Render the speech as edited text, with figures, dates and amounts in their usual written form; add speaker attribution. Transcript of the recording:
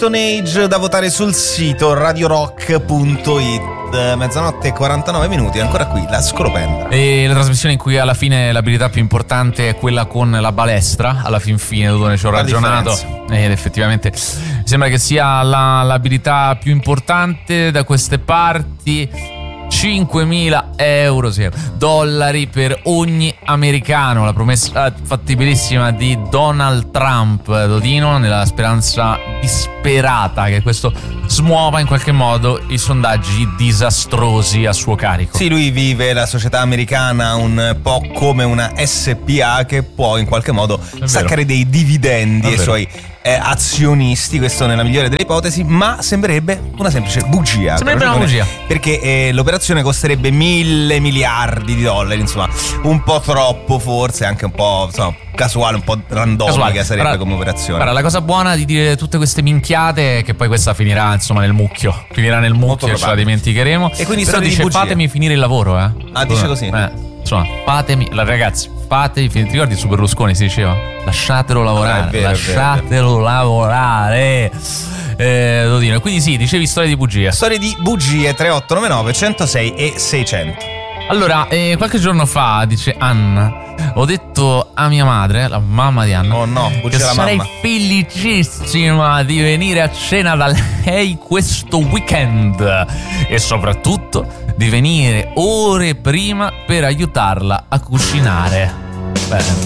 Speaker 1: Stone Age, da votare sul sito radiorock.it. Mezzanotte e 49 minuti, ancora qui la scolopendra.
Speaker 2: E la trasmissione in cui alla fine l'abilità più importante è quella con la balestra. Alla fin fine, Dudone, ci ho ragionato ed effettivamente sembra che sia l'abilità più importante da queste parti. 5.000 euro, sì, dollari per ogni americano, la promessa fattibilissima di Donald Trump, Dodino, nella speranza disperata che questo smuova in qualche modo i sondaggi disastrosi a suo carico.
Speaker 1: Sì, lui vive la società americana un po' come una SPA che può in qualche modo staccare dei dividendi ai suoi azionisti, questo nella migliore delle ipotesi, ma sembrerebbe una semplice bugia.
Speaker 2: Sembrerebbe una bugia.
Speaker 1: Perché l'operazione costerebbe 1.000 miliardi di dollari, insomma, un po' troppo forse, anche un po', insomma, casuale, un po' randomica sarebbe come operazione.
Speaker 2: Guarda, la cosa buona di dire tutte queste minchiate è che poi questa finirà, insomma, nel mucchio. Finirà nel mucchio e ce la dimenticheremo.
Speaker 1: E quindi
Speaker 2: però dice fatemi finire il lavoro,
Speaker 1: Ah, dice così.
Speaker 2: Insomma, ragazzi, fatevi finire. Ti ricordi su Berlusconi si diceva? Lasciatelo lavorare, lasciatelo lavorare. Dodino. Quindi sì, dicevi storie di bugie.
Speaker 1: Storie di bugie, 3899 106 e 600.
Speaker 2: Allora, qualche giorno fa, dice Anna, ho detto a mia madre, la mamma di Anna, che sarei felicissima di venire a cena da lei questo weekend e soprattutto di venire ore prima per aiutarla a cucinare. Bene.